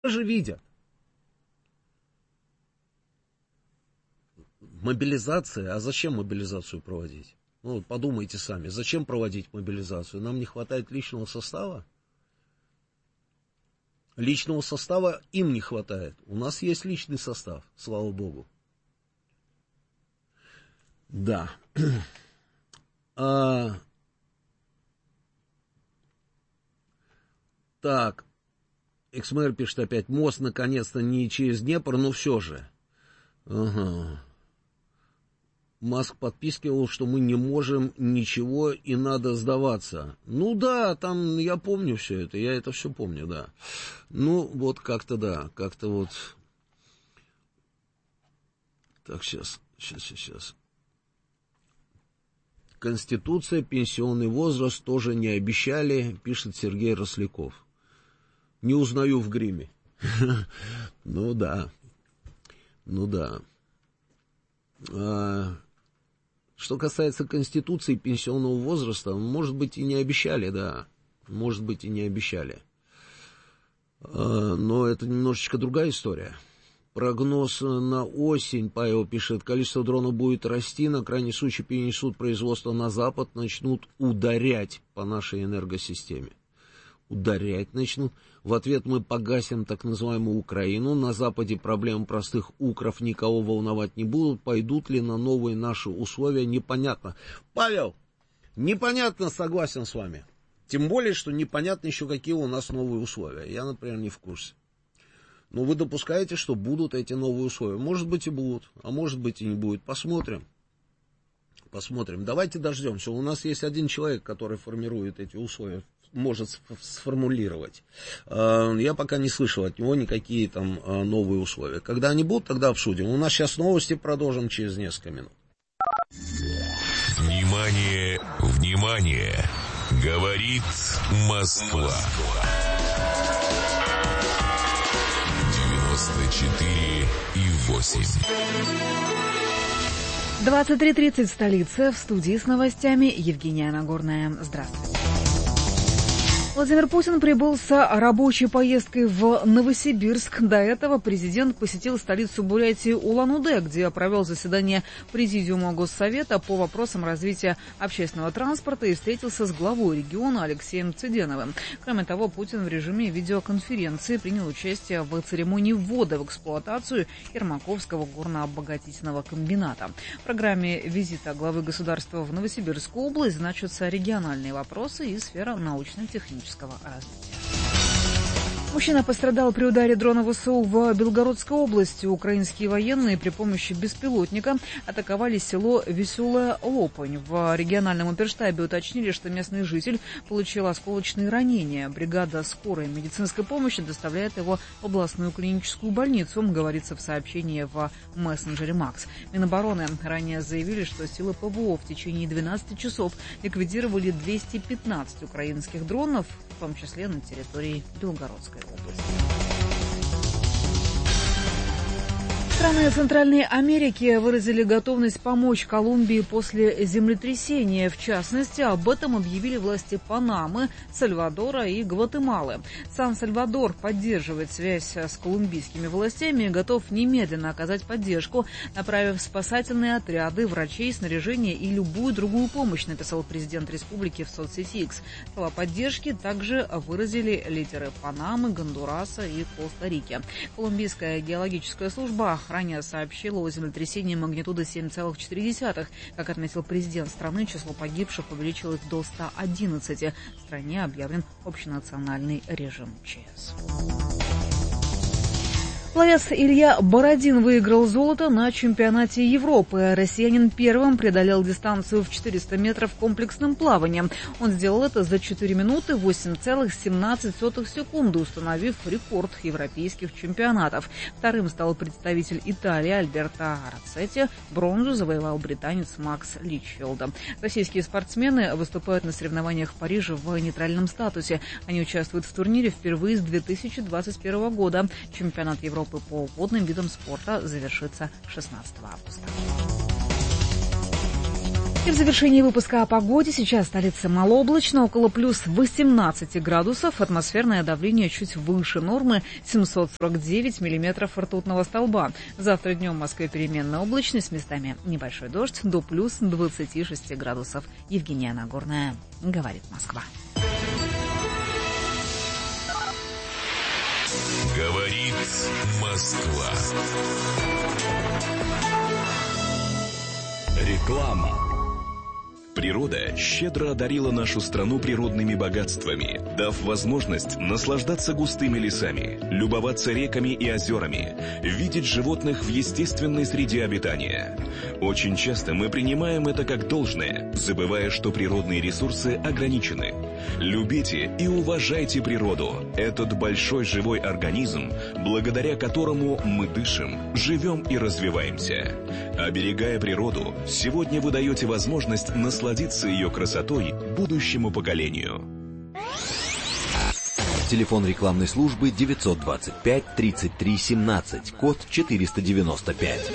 же видят. Мобилизация, а зачем мобилизацию проводить? Ну, вот подумайте сами, зачем проводить мобилизацию? Нам не хватает личного состава? Личного состава им не хватает. У нас есть личный состав, слава богу. Да. Так, Экс-мэр пишет опять, мост наконец-то не через Днепр, но все же. Ага. Маск подпискивал, что мы не можем ничего и надо сдаваться. Ну да, там я помню все это, я это все помню, да. Ну вот как-то да, как-то вот. Так, сейчас. Конституция, пенсионный возраст тоже не обещали, пишет Сергей Росляков. Не узнаю в гриме. Ну да. Что касается Конституции, пенсионного возраста, может быть и не обещали, да. Может быть и не обещали. Но это немножечко другая история. Прогноз на осень, Павел пишет, количество дронов будет расти, на крайний случай перенесут производство на Запад, начнут ударять по нашей энергосистеме. Ударять начнут. В ответ мы погасим так называемую Украину. На Западе проблемы простых укров никого волновать не будут. Пойдут ли на новые наши условия, непонятно. Павел, непонятно, согласен с вами. Тем более, что непонятно еще, какие у нас новые условия. Я, например, не в курсе. Но вы допускаете, что будут эти новые условия? Может быть и будут, а может быть и не будет. Посмотрим. Давайте дождемся. У нас есть один человек, который формирует эти условия, может сформулировать. Я пока не слышал от него никакие там новые условия. Когда они будут, тогда обсудим. У нас сейчас новости, продолжим через несколько минут. Внимание! Говорит Москва. 94,8. 23:30 в столице. В студии с новостями Евгения Нагорная. Здравствуйте. Владимир Путин прибыл с рабочей поездкой в Новосибирск. До этого президент посетил столицу Бурятии Улан-Удэ, где провел заседание Президиума Госсовета по вопросам развития общественного транспорта и встретился с главой региона Алексеем Цыденовым. Кроме того, Путин в режиме видеоконференции принял участие в церемонии ввода в эксплуатацию Ермаковского горно-обогатительного комбината. В программе визита главы государства в Новосибирскую область значатся региональные вопросы и сфера научно-технического развития. Мужчина пострадал при ударе дрона ВСУ в Белгородской области. Украинские военные при помощи беспилотника атаковали село Веселая Лопань. В региональном оперштабе уточнили, что местный житель получил осколочные ранения. Бригада скорой медицинской помощи доставляет его в областную клиническую больницу, говорится в сообщении в мессенджере МАКС. Минобороны ранее заявили, что силы ПВО в течение 12 часов ликвидировали 215 украинских дронов, в том числе на территории Белгородской области. Страны Центральной Америки выразили готовность помочь Колумбии после землетрясения. В частности, об этом объявили власти Панамы, Сальвадора и Гватемалы. Сам Сальвадор поддерживает связь с колумбийскими властями и готов немедленно оказать поддержку, направив спасательные отряды, врачей, снаряжение и любую другую помощь, написал президент республики в соцсети X. Слова поддержки также выразили лидеры Панамы, Гондураса и Коста-Рики. Колумбийская геологическая служба ранее сообщила о землетрясении магнитудой 7,4. Как отметил президент страны, число погибших увеличилось до 111. В стране объявлен общенациональный режим ЧС. Пловец Илья Бородин выиграл золото на чемпионате Европы. Россиянин первым преодолел дистанцию в 400 метров комплексным плаванием. Он сделал это за 4 минуты 8,17 секунды, установив рекорд европейских чемпионатов. Вторым стал представитель Италии Альберто Рацетти. Бронзу завоевал британец Макс Личфилд. Российские спортсмены выступают на соревнованиях в Париже в нейтральном статусе. Они участвуют в турнире впервые с 2021 года. Чемпионат Европы по водным видам спорта завершится 16 августа. И в завершении выпуска о погоде. Сейчас столица малооблачно, около плюс 18 градусов. Атмосферное давление чуть выше нормы, 749 миллиметров ртутного столба. Завтра днем в Москве переменная облачность, местами небольшой дождь, до плюс 26 градусов. Евгения Нагорная, говорит Москва. Говорит Москва. Реклама. Природа щедро одарила нашу страну природными богатствами, дав возможность наслаждаться густыми лесами, любоваться реками и озерами, видеть животных в естественной среде обитания. Очень часто мы принимаем это как должное, забывая, что природные ресурсы ограничены. Любите и уважайте природу, этот большой живой организм, благодаря которому мы дышим, живем и развиваемся. Оберегая природу, сегодня вы даете возможность насладиться ее красотой будущему поколению. Телефон рекламной службы 925-33-17, код 495.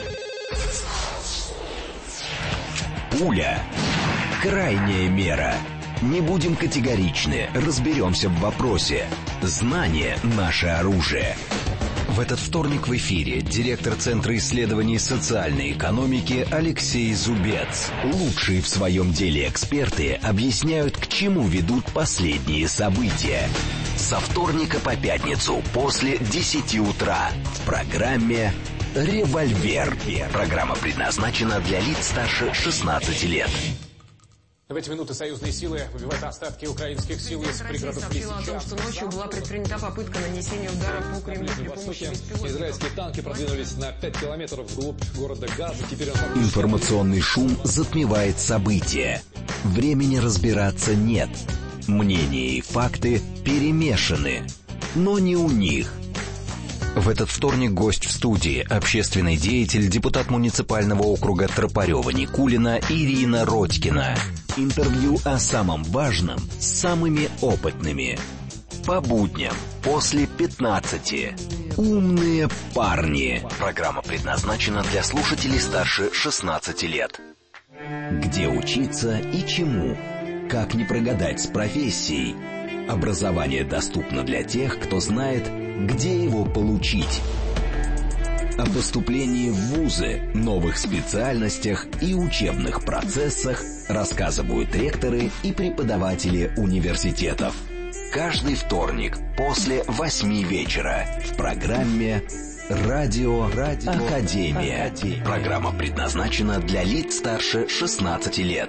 Пуля. Крайняя мера. Не будем категоричны, разберемся в вопросе. Знание – наше оружие. В этот вторник в эфире директор Центра исследований социальной экономики Алексей Зубец. Лучшие в своем деле эксперты объясняют, к чему ведут последние события. Со вторника по пятницу после 10 утра в программе «Револьвер». Программа предназначена для лиц старше 16 лет. В эти минуты союзные силы выбивают остатки украинских сил из пригородов Лисичанска. Сообщила о том, что ночью была предпринята попытка нанесения удара по Кремлю при помощи беспилотников. Израильские танки продвинулись на 5 километров вглубь города Газа. Теперь Информационный шум затмевает события. Времени разбираться нет. Мнения и факты перемешаны. Но не у них. В этот вторник гость в студии, общественный деятель, депутат муниципального округа Тропарева-Никулина Ирина Родькина. Интервью о самом важном с самыми опытными. По будням после 15. Умные парни. Программа предназначена для слушателей старше 16 лет. Где учиться и чему? Как не прогадать с профессией? Образование доступно для тех, кто знает, где его получить. О поступлении в вузы, новых специальностях и учебных процессах рассказывают ректоры и преподаватели университетов. Каждый вторник после 8 вечера в программе «Радио Академия». Программа предназначена для лиц старше 16 лет.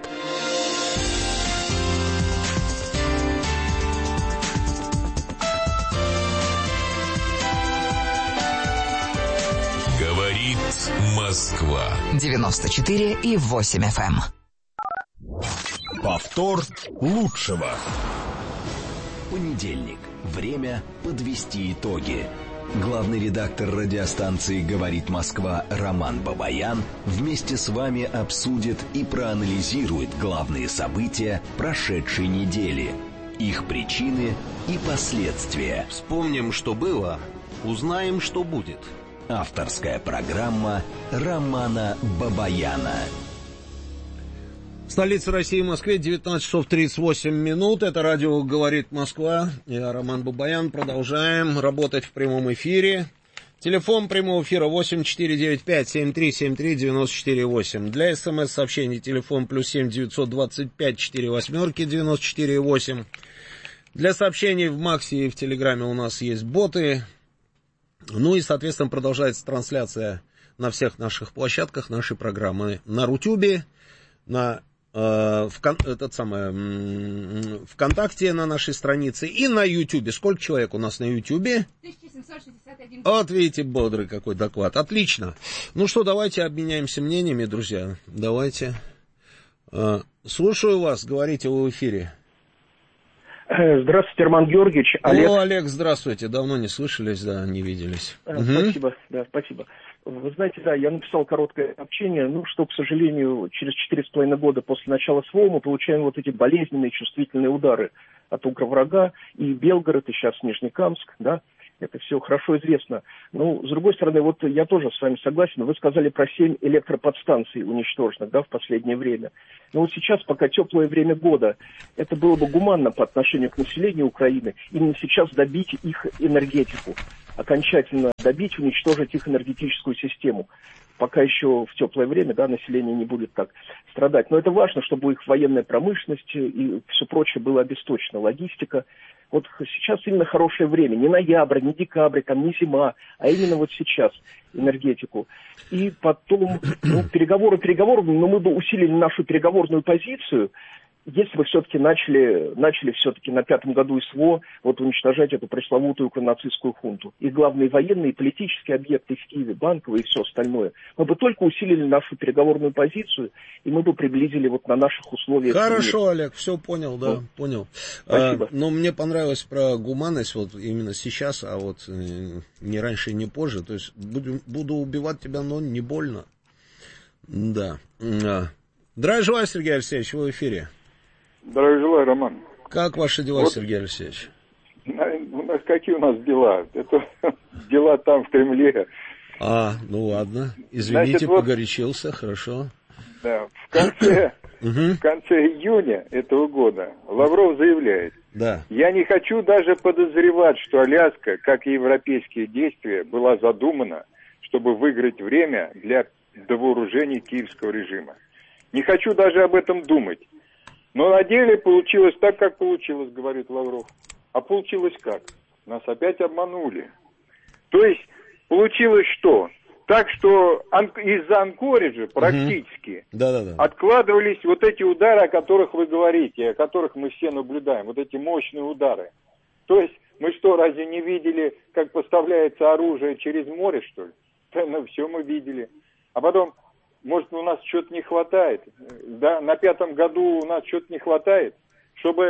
Москва 94,8 FM. Повтор лучшего. Понедельник. Время подвести итоги. Главный редактор радиостанции «Говорит Москва» Роман Бабаян вместе с вами обсудит и проанализирует главные события прошедшей недели, их причины и последствия. Вспомним, что было, узнаем, что будет. Авторская программа Романа Бабаяна. В столице России, Москве, 19 часов 38 минут. Это радио «Говорит Москва». Я Роман Бабаян. Продолжаем работать в прямом эфире. Телефон прямого эфира 8495-7373-94-8. Для СМС-сообщений телефон +7 925 48 94 8. Для сообщений в Максе и в Телеграме у нас есть боты. Ну и, соответственно, продолжается трансляция на всех наших площадках нашей программы. На Рутюбе, на ВКонтакте на нашей странице и на Ютубе. Сколько человек у нас на Ютубе? 1761. Вот видите, бодрый какой доклад. Отлично. Ну что, давайте обменяемся мнениями, друзья. Давайте. Слушаю вас, говорите вы в эфире. Здравствуйте, Роман Георгиевич. Олег. О, Олег, здравствуйте. Давно не слышались, да, не виделись. Спасибо, да, спасибо. Вы знаете, да, я написал короткое сообщение, что, к сожалению, через 4,5 года после начала СВО мы получаем вот эти болезненные, чувствительные удары от укроврага, и Белгород, и сейчас Нижнекамск, да. Это все хорошо известно. Ну, с другой стороны, вот я тоже с вами согласен. Вы сказали про 7 электроподстанций уничтоженных, да, в последнее время. Но вот сейчас, пока теплое время года, это было бы гуманно по отношению к населению Украины именно сейчас добить их энергетику, окончательно добить, уничтожить их энергетическую систему. Пока еще в теплое время, да, население не будет так страдать. Но это важно, чтобы их военная промышленность и все прочее было обесточено, логистика. Вот сейчас именно хорошее время, не ноябрь, не декабрь, там, не зима, а именно вот сейчас энергетику. И потом, переговоры, но мы бы усилили нашу переговорную позицию, если бы все-таки начали все-таки на 5-м году СВО вот уничтожать эту пресловутую нацистскую хунту. И главные военные и политические объекты в Киеве, банковые и все остальное. Мы бы только усилили нашу переговорную позицию, и мы бы приблизили вот на наших условиях. Хорошо, Олег, все понял, да, понял. Спасибо. Но мне понравилось про гуманность вот именно сейчас, а вот не раньше, не позже. То есть буду убивать тебя, но не больно. Да. Здравия желаю, Сергей Алексеевич, вы в эфире. Здравия желаю, Роман. Как ваши дела, вот, Сергей Алексеевич? Какие у нас дела? Это дела там, в Кремле. Ну ладно. Извините, значит, погорячился, хорошо. Да, в конце июня этого года Лавров заявляет, я не хочу даже подозревать, что Аляска, как и европейские действия, была задумана, чтобы выиграть время для довооружения киевского режима. Не хочу даже об этом думать. Но на деле получилось так, как получилось, говорит Лавров. А получилось как? Нас опять обманули. То есть получилось что? Так что из-за Анкориджа практически откладывались вот эти удары, о которых вы говорите, о которых мы все наблюдаем, вот эти мощные удары. То есть мы что, разве не видели, как поставляется оружие через море, что ли? Да, все мы видели. А потом... Может, у нас что-то не хватает, да, на 5-м году у нас что-то не хватает, чтобы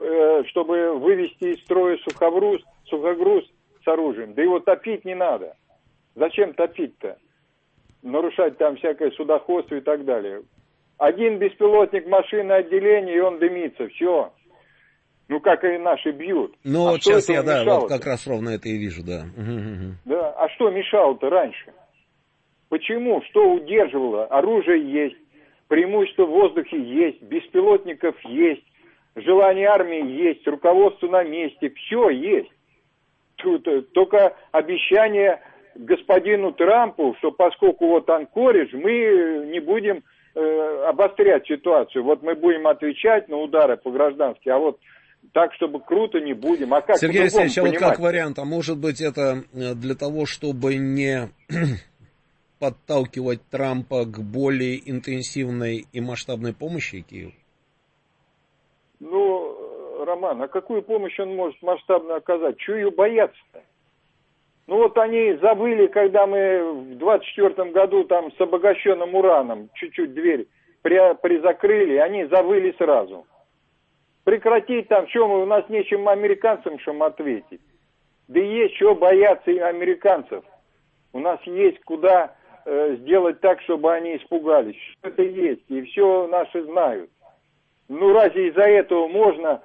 вывести из строя сухогруз с оружием. Да его топить не надо. Зачем топить-то? Нарушать там всякое судоходство и так далее. Один беспилотник машинное отделение, и он дымится, все. Ну, как и наши бьют. Ну, вот сейчас я, вот как раз ровно это и вижу, да. Да, а что мешало-то раньше? Почему? Что удерживало? Оружие есть, преимущество в воздухе есть, беспилотников есть, желание армии есть, руководство на месте, все есть. Тут только обещание господину Трампу, что поскольку вот Анкоридж, мы не будем обострять ситуацию. Вот мы будем отвечать на удары по граждански, а вот так, чтобы круто, не будем. А как Сергей Алексеевич, а вот как вариант, а может быть это для того, чтобы не... подталкивать Трампа к более интенсивной и масштабной помощи Киеву? Ну, Роман, а какую помощь он может масштабно оказать? Чего ее бояться-то? Ну вот они забыли, когда мы в 24-м году там с обогащенным ураном чуть-чуть дверь призакрыли, они забыли сразу. Прекратить там, что мы, у нас нечем американцам чем ответить. Да есть чего бояться и американцев. У нас есть куда сделать так, чтобы они испугались. Что это есть, и все наши знают. Ну разве из-за этого можно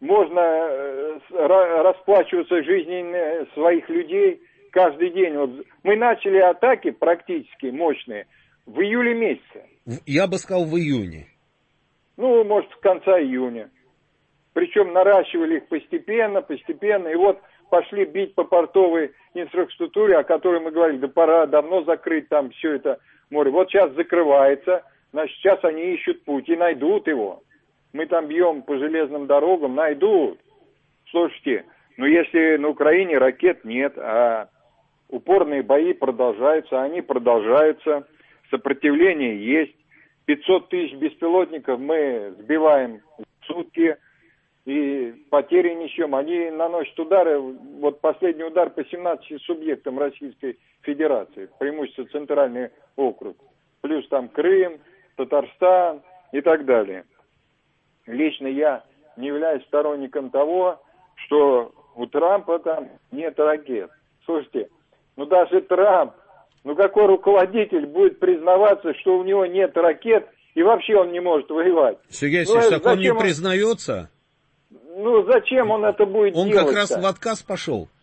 расплачиваться жизнями своих людей каждый день? Вот мы начали атаки практически мощные в июле месяце. Я бы сказал, в июне. Ну, может, в конце июня. Причем наращивали их постепенно, и вот пошли бить по портовой инфраструктуре, о которой мы говорили, да пора давно закрыть там все это море. Вот сейчас закрывается, значит, сейчас они ищут путь и найдут его. Мы там бьем по железным дорогам, найдут. Слушайте, ну если на Украине ракет нет, а упорные бои продолжаются, они продолжаются, сопротивление есть, 500 тысяч беспилотников мы сбиваем в сутки, и потери несем. Они наносят удары, вот последний удар по 17 субъектам Российской Федерации, преимущество Центральный округ, плюс там Крым, Татарстан и так далее. Лично я не являюсь сторонником того, что у Трампа там нет ракет. Слушайте, ну даже Трамп, ну какой руководитель будет признаваться, что у него нет ракет и вообще он не может воевать? Сергей Алексеевич, так он не признается? Ну, зачем он это будет делать? Он как раз в отказ пошел.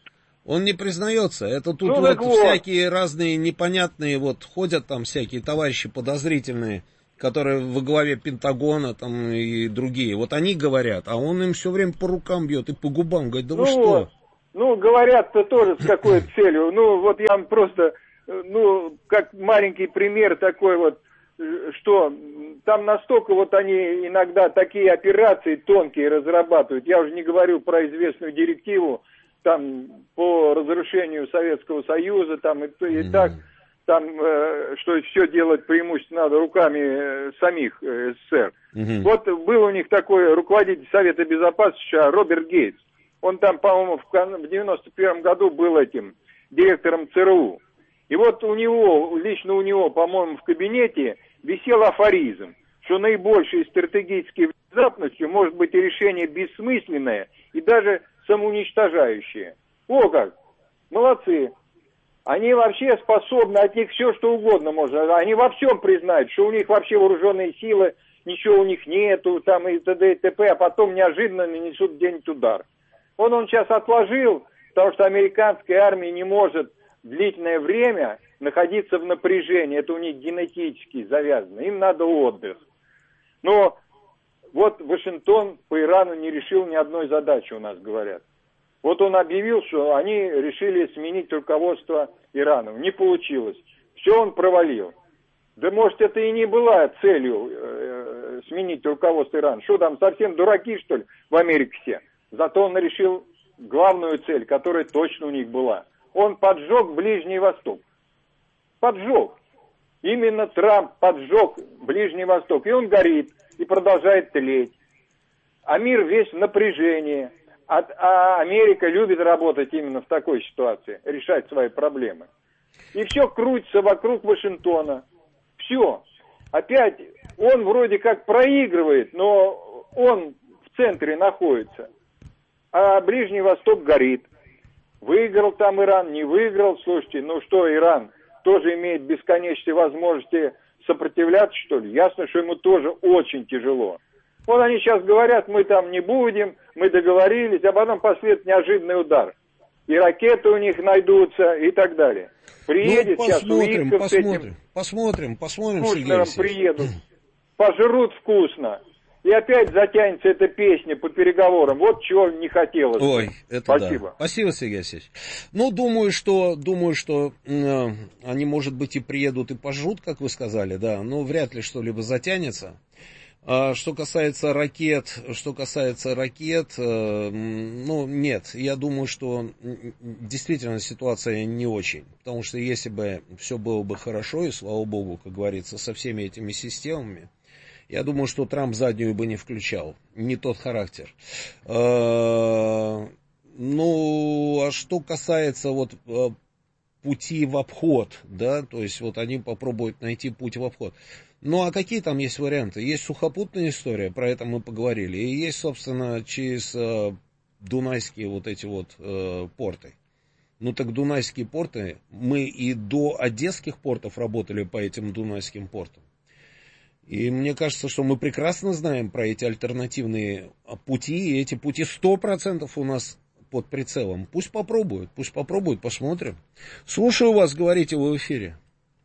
Он не признается. Это тут всякие разные непонятные, вот ходят там всякие товарищи подозрительные, которые во главе Пентагона там и другие. Вот они говорят, а он им все время по рукам бьет и по губам. Говорит, да вы что? Вот. Ну, говорят-то тоже с какой целью. Ну, вот я вам просто, ну, как маленький пример такой вот, что там настолько вот они иногда такие операции тонкие разрабатывают. Я уже не говорю про известную директиву там по разрушению Советского Союза, там и так, там, что все делать преимущественно надо руками самих СССР. Вот был у них такой руководитель Совета Безопасности Роберт Гейтс. Он там, по-моему, в 91 году был этим директором ЦРУ. И вот у него, лично у него, по-моему, в кабинете висел афоризм, что наибольшей стратегической внезапностью может быть и решение бессмысленное и даже самоуничтожающее. О как! Молодцы! Они вообще способны, от них все что угодно можно. Они во всем признают, что у них вообще вооруженные силы, ничего у них нету, там и т.д. и т.п., а потом неожиданно нанесут где-нибудь удар. Он сейчас отложил, потому что американская армия не может длительное время находиться в напряжении. Это у них генетически завязано. Им надо отдых. Но вот Вашингтон по Ирану не решил ни одной задачи, у нас говорят. Вот он объявил, что они решили сменить руководство Ираном. Не получилось. Все он провалил. Да может это и не была целью сменить руководство Ирана. Что там, совсем дураки, что ли, в Америке все? Зато он решил главную цель, которая точно у них была. Он поджег Ближний Восток. Поджег. Именно Трамп поджег Ближний Восток. И он горит, и продолжает тлеть. А мир весь в напряжении. А Америка любит работать именно в такой ситуации, решать свои проблемы. И все крутится вокруг Вашингтона. Все. Опять он вроде как проигрывает, но он в центре находится. А Ближний Восток горит. Выиграл там Иран, не выиграл, слушайте, ну что, Иран тоже имеет бесконечные возможности сопротивляться, что ли? Ясно, что ему тоже очень тяжело. Вот они сейчас говорят, мы там не будем, мы договорились, а потом последует неожиданный удар. И ракеты у них найдутся и так далее. Приедет сейчас Уитков с этим... Посмотрим, Кушнером приедут, пожрут вкусно. И опять затянется эта песня по переговорам. Вот чего не хотелось. Ой, это спасибо. Да. Спасибо, Сергей Алексеевич. Ну, думаю, что они, может быть, и приедут и пожрут, как вы сказали, да, но вряд ли что-либо затянется. Что касается ракет, ну, нет, я думаю, что действительно ситуация не очень. Потому что если бы все было бы хорошо, и слава богу, как говорится, со всеми этими системами, я думаю, что Трамп заднюю бы не включал. Не тот характер. Ну, а что касается вот пути в обход, да, то есть вот они попробуют найти путь в обход. Ну, а какие там есть варианты? Есть сухопутная история, про это мы поговорили, и есть, собственно, через дунайские вот эти вот порты. Ну, так дунайские порты, мы и до одесских портов работали по этим дунайским портам. И мне кажется, что мы прекрасно знаем про эти альтернативные пути, и эти пути 100% у нас под прицелом. Пусть попробуют, посмотрим. Слушаю вас, говорите, вы в эфире.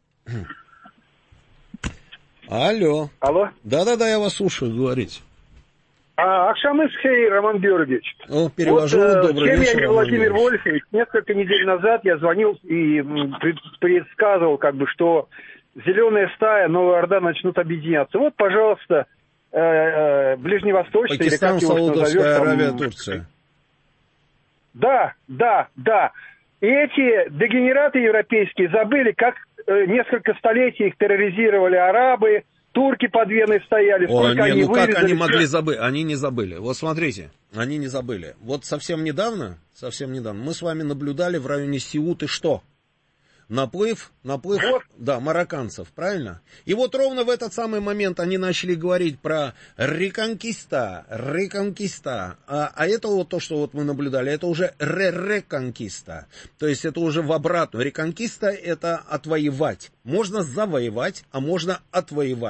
Алло. Алло. Да-да-да, я вас слушаю, говорите. Акшамысхей Роман Георгиевич. Перевожу, добрый вечер, я Владимир Вольфович. Несколько недель назад я звонил и предсказывал, как бы, что Зеленая стая, Новая Орда начнут объединяться. Вот, пожалуйста, Ближневосточная, Пакистан, или как его Саудовская Аравия, Турция. Да. И эти дегенераты европейские забыли, как несколько столетий их терроризировали арабы, турки под Веной стояли. Как они могли забыть? Они не забыли. Вот смотрите, они не забыли. Вот совсем недавно, мы с вами наблюдали в районе Сеуты что? Наплыв, вот. Да, марокканцев, правильно? И вот ровно в этот самый момент они начали говорить про реконкиста. А это вот то, что вот мы наблюдали, это уже реконкиста. То есть это уже в обратную. Реконкиста — это отвоевать. Можно завоевать, а можно отвоевать.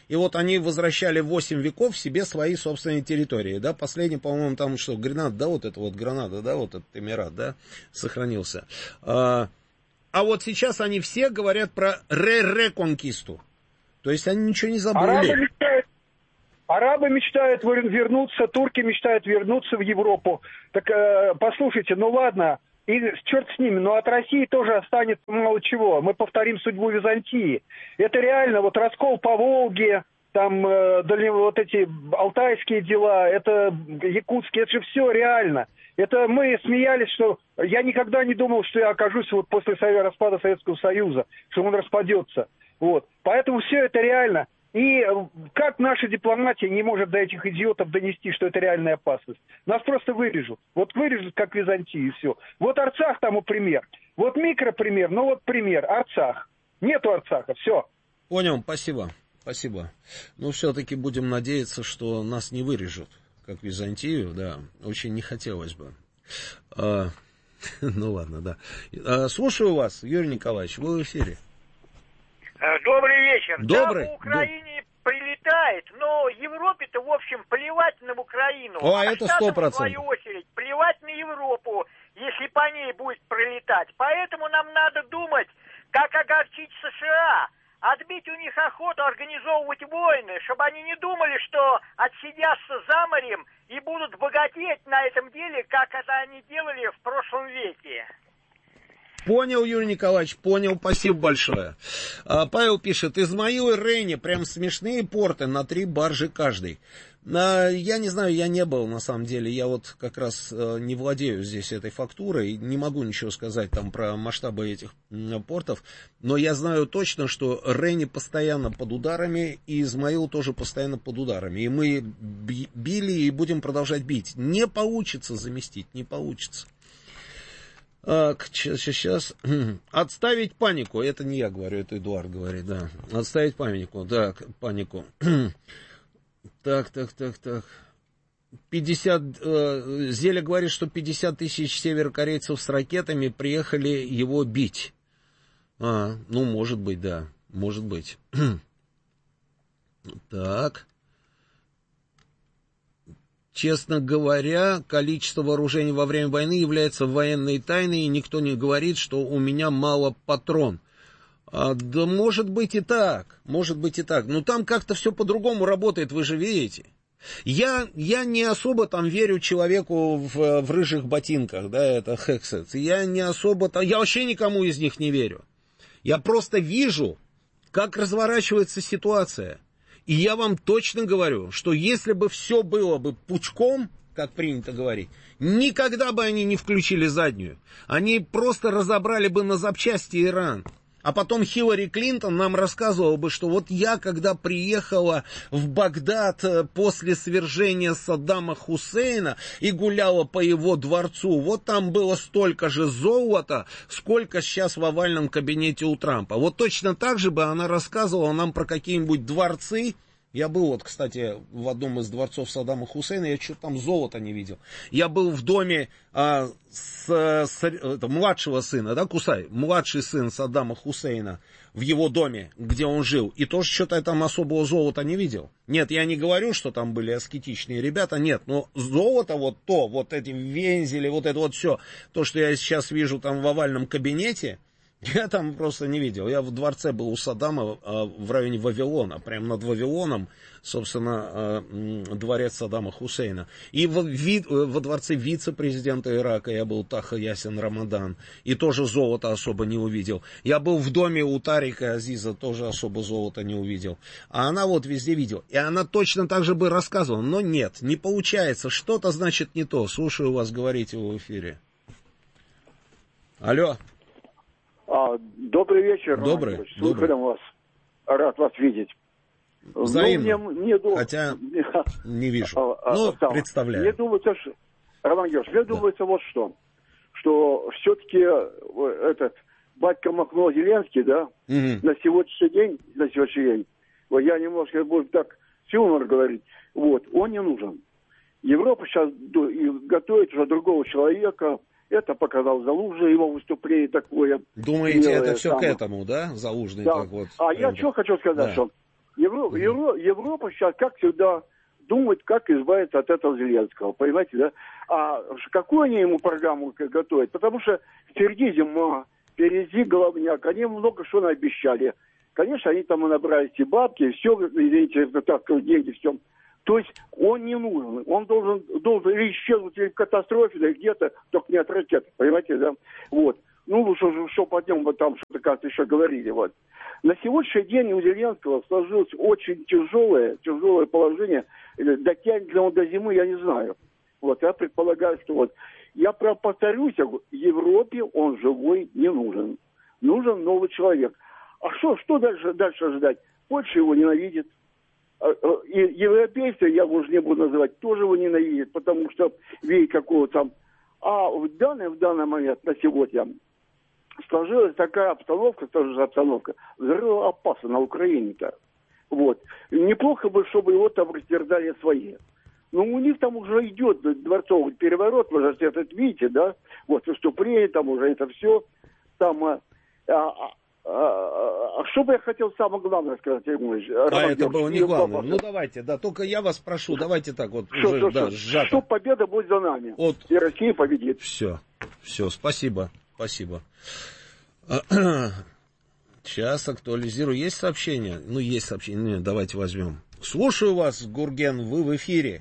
и вот они возвращали 8 веков себе свои собственные территории, да, последний, по-моему, там что, Гренада, да, вот это вот Гранада, да, вот этот Эмират, да, сохранился. А вот сейчас они все говорят про реконкисту, то есть они ничего не забыли. Арабы мечтают вернуться, турки мечтают вернуться в Европу. Так послушайте, ну ладно, и черт с ними, но от России тоже останется мало чего. Мы повторим судьбу Византии. Это реально, вот раскол по Волге, там вот эти алтайские дела, это якутские, это же все реально. Это мы смеялись, что я никогда не думал, что я окажусь вот после распада Советского Союза, что он распадется. Вот. Поэтому все это реально. И как наша дипломатия не может до этих идиотов донести, что это реальная опасность? Нас просто вырежут. Вот вырежут, как Византию, и все. Вот Арцах тому пример. Вот микропример, ну вот пример. Арцах. Нету Арцаха, все. Понял, спасибо. Спасибо. Ну, все-таки будем надеяться, что нас не вырежут, как Византию, да. Очень не хотелось бы. Ну, ладно, да. Слушаю вас, Юрий Николаевич, вы в эфире. Добрый вечер. Добрый. Да, по Украине прилетает, но Европе-то, в общем, плевать на Украину. О, это 100%. В свою очередь, плевать на Европу, если по ней будет пролетать. Поэтому нам надо думать, как огорчить США, отбить у них охоту организовывать войны, чтобы они не думали, что отсидятся за морем и будут богатеть на этом деле, как это они делали в прошлом веке. Понял, Юрий Николаевич, понял, спасибо большое. Павел пишет, Измаил и Рейни, прям смешные порты, на 3 баржи каждый. Я не знаю, я не был, на самом деле, я вот как раз не владею здесь этой фактурой, не могу ничего сказать там про масштабы этих портов, но я знаю точно, что Рейни постоянно под ударами, и Измаил тоже постоянно под ударами, и мы били и будем продолжать бить. Не получится заместить, не получится. Сейчас. Отставить панику. Это не я говорю, это Эдуард говорит, да. Отставить панику, да, панику. Так. 50, Зеля говорит, что 50 тысяч северокорейцев с ракетами приехали его бить. Ну, может быть, да, может быть. Так. Честно говоря, количество вооружений во время войны является военной тайной, и никто не говорит, что у меня мало патрон. Да может быть и так, но там как-то все по-другому работает, вы же видите. Я не особо там верю человеку в рыжих ботинках, да, это Хексет. Я вообще никому из них не верю. Я просто вижу, как разворачивается ситуация. И я вам точно говорю, что если бы все было бы пучком, как принято говорить, никогда бы они не включили заднюю. Они просто разобрали бы на запчасти Иран. А потом Хиллари Клинтон нам рассказывала бы, что вот я, когда приехала в Багдад после свержения Саддама Хусейна и гуляла по его дворцу, вот там было столько же золота, сколько сейчас в овальном кабинете у Трампа. Вот точно так же бы она рассказывала нам про какие-нибудь дворцы. Я был вот, кстати, в одном из дворцов Саддама Хусейна, я что-то там золота не видел. Я был в доме младшего сына, да, Кусай, младший сын Саддама Хусейна, в его доме, где он жил, и тоже что-то я там особого золота не видел. Нет, я не говорю, что там были аскетичные ребята, нет, но золото вот то, вот эти вензели, вот это вот все, то, что я сейчас вижу там в овальном кабинете, я там просто не видел. Я в дворце был у Саддама в районе Вавилона. Прямо над Вавилоном, собственно, дворец Саддама Хусейна. И во дворце вице-президента Ирака я был, Таха Ясин Рамадан. И тоже золота особо не увидел. Я был в доме у Тарика Азиза, тоже особо золота не увидел. А она вот везде видела. И она точно так же бы рассказывала. Но нет, не получается. Что-то значит не то. Слушаю вас, говорите в эфире. Алло. Добрый вечер. Добрый. Слушаем вас. Рад вас видеть. Взаимно. Хотя не вижу. Представляю. Мне думается, Роман Георгиевич, думается вот что все-таки этот батька Махно Зеленский, да, на сегодняшний день, вот я немножко буду так силно говорить, вот, он не нужен. Европа сейчас готовит уже другого человека. Это показал Залужный, его выступление такое. Думаете, это все к этому, да, Залужный? Да. Так вот, я что хочу сказать, что Европа сейчас, как всегда, думает, как избавиться от этого Зеленского, понимаете, да? А какую они ему программу готовят? Потому что впереди зима, впереди головняк, они много что наобещали. Конечно, они там и набрали эти бабки, и все, извините, так, деньги, все. То есть он не нужен, он должен или исчезнуть, или в катастрофе, или где-то, только не от ракет, понимаете, да? Вот. Ну, что по нему там что-то как-то еще говорили, вот. На сегодняшний день у Зеленского сложилось очень тяжелое положение. Дотянет ли он до зимы, я не знаю. Вот, я предполагаю, что вот. Я повторюсь, Европе он живой не нужен. Нужен новый человек. А что дальше ждать? Польша его ненавидит. И европейцы, я уже не буду называть, тоже его ненавидят, потому что видят какого там. А в данный момент, на сегодня, сложилась такая обстановка, взрывоопасна на Украине-то. Вот. Неплохо бы, чтобы его там растерзали свои. Но у них там уже идет дворцовый переворот, вы же это видите, да? Вот, выступление там уже, это все. Там, что бы я хотел самое главное сказать, это было не главное. Ну давайте, да, только я вас прошу, давайте так вот уже, да, сжато. Что победа будет за нами. Вот. И Россия победит. Все, спасибо. Сейчас актуализирую. Есть сообщение? Ну, есть сообщение. Нет, давайте возьмем. Слушаю вас, Гурген, вы в эфире.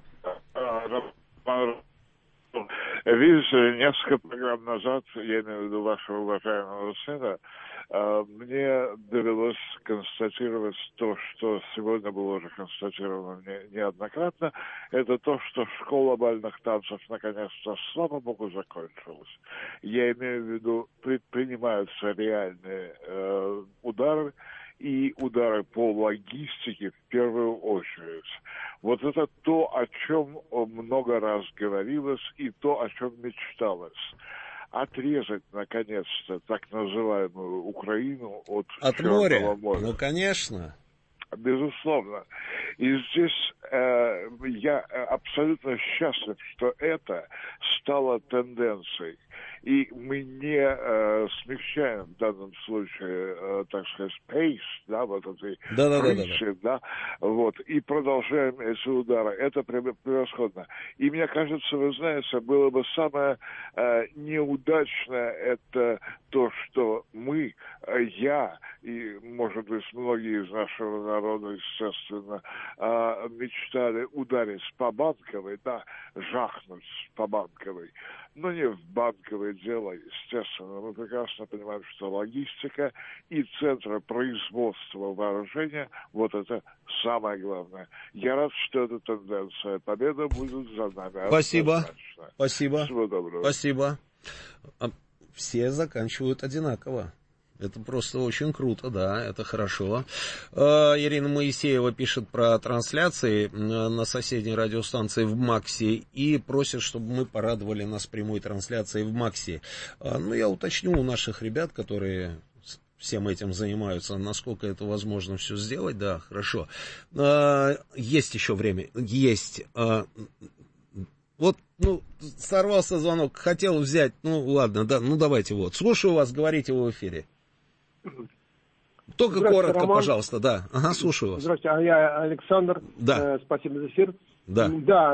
Видите, несколько программ назад, я имею в виду вашего уважаемого сына, мне довелось констатировать то, что сегодня было уже констатировано неоднократно, это то, что школа бальных танцев наконец-то, слава богу, закончилась. Я имею в виду, предпринимаются реальные удары, и удары по логистике в первую очередь. Вот это то, о чем много раз говорилось, и то, о чем мечталось. Отрезать, наконец-то, так называемую Украину от Черного моря. Ну, конечно. Безусловно. И здесь я абсолютно счастлив, что это стало тенденцией. И мы не смягчаем в данном случае, так сказать, pace, да, вот этой прыщи, да, вот, и продолжаем эти удары. Это превосходно. И мне кажется, вы знаете, было бы самое неудачное это то, что мы, я и, может быть, многие из нашего народа, естественно, мечтали ударить по Банковой, да, жахнуть по Банковой, но не в банковое дело, естественно. Мы прекрасно понимаем, что логистика и центры производства вооружения, вот это самое главное. Я рад, что это тенденция. Победа будет за нами. Спасибо. Всего доброго. Спасибо. Все заканчивают одинаково. Это просто очень круто, да, это хорошо. Ирина Моисеева пишет про трансляции на соседней радиостанции в МАКСе и просит, чтобы мы порадовали нас прямой трансляцией в МАКСе. Ну, я уточню у наших ребят, которые всем этим занимаются, насколько это возможно все сделать, да, хорошо. Есть еще время, есть. Вот, ну, сорвался звонок, хотел взять, ну, ладно, да, ну, давайте вот. Слушаю вас, говорите в эфире. Только коротко, Роман. Пожалуйста, да. Ага, слушаю вас. Здравствуйте, а я Александр. Да. Спасибо за эфир. Да. Да,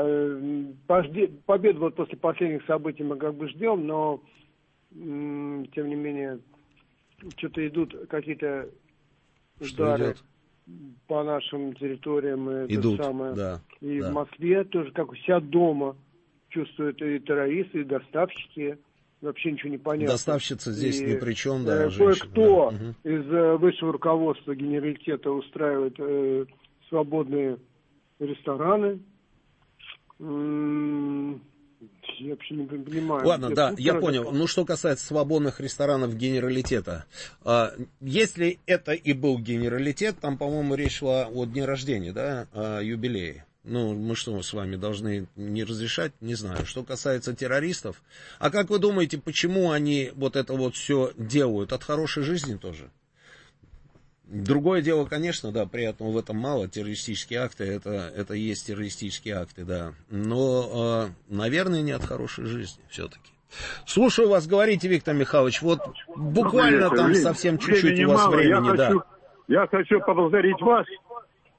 победу вот после последних событий мы как бы ждем, но тем не менее что-то идут какие-то удары по нашим территориям. Идут, да. И в Москве тоже как у себя дома чувствуют и террористы, и доставщики. Вообще ничего не понятно. Доставщица здесь ни при чем, да, кое-кто из высшего руководства генералитета устраивает свободные рестораны. Я вообще не понимаю. Ладно, да, я понял. Ну, что касается свободных ресторанов генералитета. Если это и был генералитет, там, по-моему, речь шла о дне рождения, да, о юбилее. Ну, мы что, с вами должны не разрешать? Не знаю. Что касается террористов, а как вы думаете, почему они вот это вот все делают? От хорошей жизни тоже? Другое дело, конечно, да, приятного в этом мало. Террористические акты, это и есть террористические акты, да. Но, наверное, не от хорошей жизни все-таки. Слушаю вас, говорите, Виктор Михайлович. Вот буквально там совсем чуть-чуть у вас времени, да. Я хочу поблагодарить вас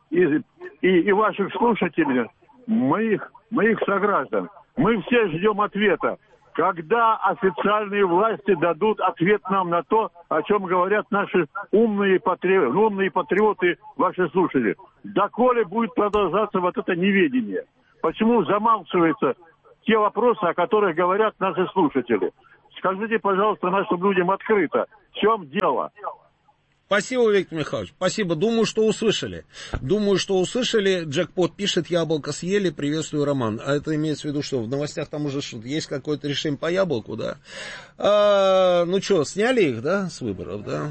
и ваших слушателей, моих сограждан. Мы все ждем ответа. Когда официальные власти дадут ответ нам на то, о чем говорят наши умные патриоты, ваши слушатели? Доколе будет продолжаться вот это неведение? Почему замалчиваются те вопросы, о которых говорят наши слушатели? Скажите, пожалуйста, нашим людям открыто, в чем дело? Спасибо, Виктор Михайлович, спасибо. Думаю, что услышали. Джекпот пишет, яблоко съели, приветствую, Роман. А это имеется в виду, что в новостях там уже что-то есть какое-то решение по яблоку, да? Ну что, сняли их, да, с выборов, да?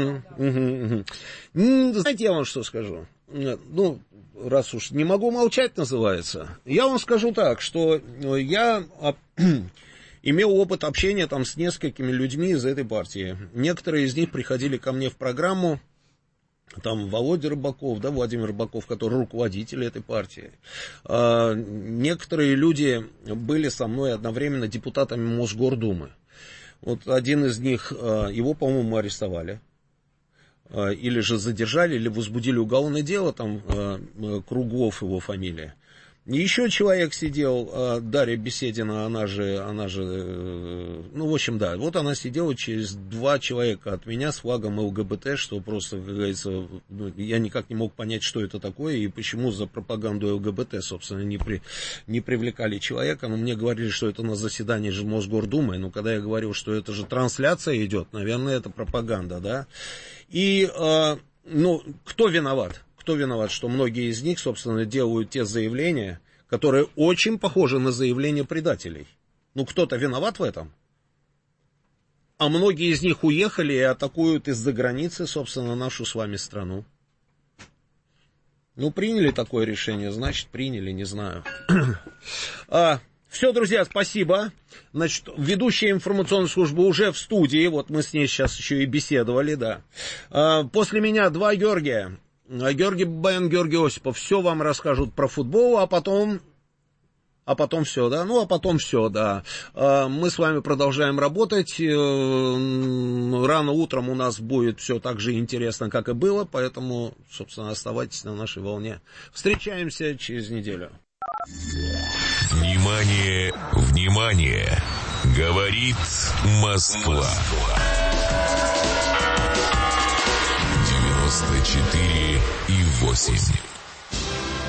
Знаете, я вам что скажу? Ну, раз уж не могу молчать, называется. Я вам скажу так, что я имел опыт общения там с несколькими людьми из этой партии. Некоторые из них приходили ко мне в программу, там Володя Рыбаков, да, Владимир Рыбаков, который руководитель этой партии. Некоторые люди были со мной одновременно депутатами Мосгордумы. Вот один из них, его, по-моему, арестовали. Или же задержали, или возбудили уголовное дело, там Круглов его фамилия. Еще человек сидел, Дарья Беседина, она же, ну, в общем, да, вот она сидела через 2 человека от меня с флагом ЛГБТ, что просто, как говорится, ну, я никак не мог понять, что это такое, и почему за пропаганду ЛГБТ, собственно, не привлекали человека, но мне говорили, что это на заседании же Мосгордумы, но когда я говорил, что это же трансляция идет, наверное, это пропаганда, да, и, ну, кто виноват? Кто виноват, что многие из них, собственно, делают те заявления, которые очень похожи на заявления предателей? Ну, кто-то виноват в этом? А многие из них уехали и атакуют из-за границы, собственно, нашу с вами страну. Ну, приняли такое решение, значит, приняли, не знаю. Все, друзья, спасибо. Значит, ведущая информационной службы уже в студии, вот мы с ней сейчас еще и беседовали, да. После меня 2 Георгия. Георгий Бабаян, Георгий Осипов, все вам расскажут про футбол, а потом все, да, ну, а потом все, да. Мы с вами продолжаем работать, рано утром у нас будет все так же интересно, как и было, поэтому, собственно, оставайтесь на нашей волне. Встречаемся через неделю. Внимание, внимание, говорит Москва. 94,8.